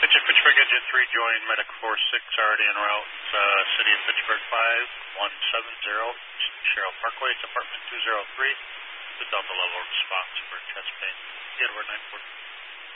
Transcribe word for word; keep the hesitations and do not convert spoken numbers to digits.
Pittsburgh, Pittsburgh Engine three, join Medic four six, already en route, uh, City of Pittsburgh five one seven zero, Sherrill Parkway, it's apartment two oh three, the Delta level response for chest pain. Edward nine four.